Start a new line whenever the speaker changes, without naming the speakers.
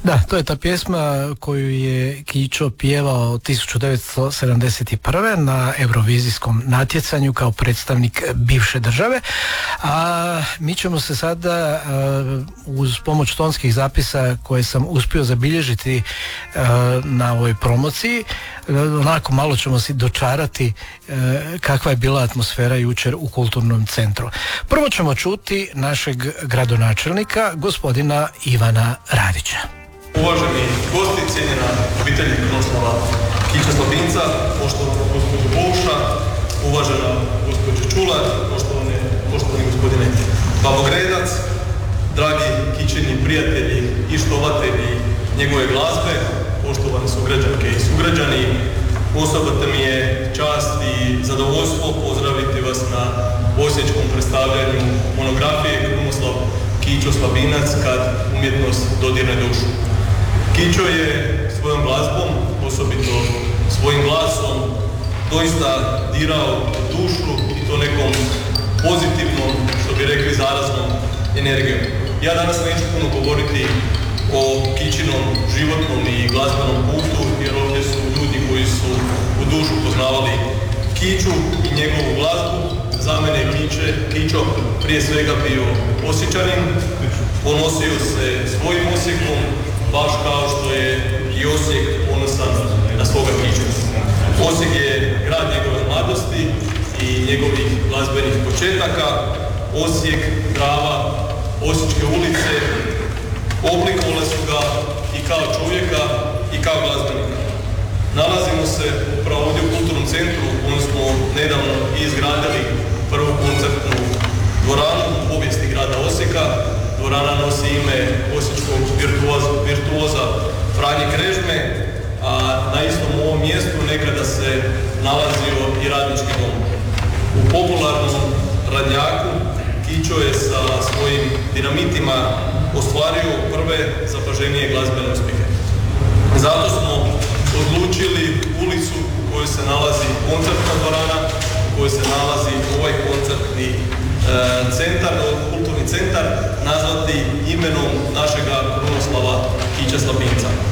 Da, to je ta pjesma koju je Kićo pjevao 1971. na Eurovizijskom natjecanju kao predstavnik bivše države, a mi ćemo se sada uz pomoć tonskih zapisa koje sam uspio zabilježiti na ovoj promociji, onako malo ćemo si dočarati kakva je bila atmosfera jučer u kulturnom centru. Prvo ćemo čuti našeg gradonačelnika, gospodina Ivana Radića.
Uvaženi gosti, cijenjena obitelji Krunoslava Kića Slabinca, poštovana gospođo Pouša, uvažena gospođo Čular, poštovani gospodine Babogredac, dragi Kićini prijatelji i štovatelji njegove glazbe, poštovane sugrađanke i sugrađani, osobito mi je čast i zadovoljstvo pozdraviti vas na osječkom predstavljanju monografije Krunoslav Kićo Slabinac kad umjetnost dodirne dušu. Kićo je svojom glazbom, osobito svojim glasom, doista dirao dušu i to nekom pozitivnom, što bi rekli, zaraznom energijom. Ja danas neću puno govoriti o Kićinom životnom i glazbenom putu, jer ovdje su ljudi koji su u dušu poznavali Kiću i njegovu glazbu. Za mene je Kićo prije svega bio Osječanin, ponosio se svojim Osijekom, baš kao što je i Osijek ponosan na svoga Kiću. Osijek je grad njegove mladosti i njegovih glazbenih početaka. Osijek, Drava, Osječke ulice oblikovale su ga i kao čovjeka i kao glazbenika. Nalazimo se upravo ovdje u kulturnom centru u kojem smo nedavno izgradili prvu koncertnu dvoranu u povijesti grada Osijeka. Dvorana nosi ime osječkog virtuoza Franje Krežme, a na istom ovom mjestu nekada se nalazio i radnički dom. U popularnom Radnjaku Kićo je sa svojim dinamitima ostvario prve zapaženije glazbene uspjehe. Zato smo odlučili ulicu u kojoj se nalazi koncertna dvorana, u kojoj se nalazi ovaj koncertni centar, kulturni centar, nazvati imenom našega Krunoslava Kića Slabinca.